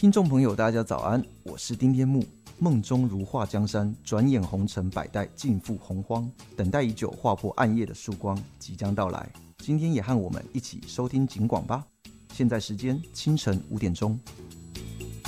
听众朋友大家早安，我是丁天木。梦中如画江山，转眼红尘百代，尽付洪荒。等待已久，划破暗夜的曙光即将到来。今天也和我们一起收听警广吧。现在时间清晨5点钟。